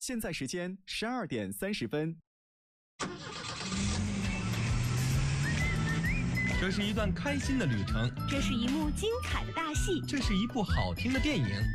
现在时间12:30。 这是一段开心的旅程， 这是一幕精彩的大戏， 这是一部好听的电影。